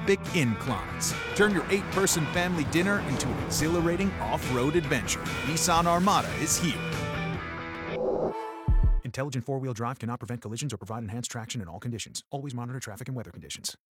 epic inclines. Turn your 8-person family dinner into an exhilarating off-road adventure. Nissan Armada is here. Intelligent four-wheel drive cannot prevent collisions or provide enhanced traction in all conditions. Always monitor traffic and weather conditions.